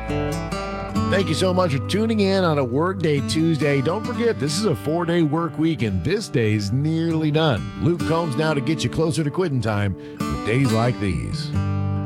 Thank you so much for tuning in on a Workday Tuesday. Don't forget, this is a 4-day work week, and this day's nearly done. Luke Combs now to get you closer to quitting time with days like these.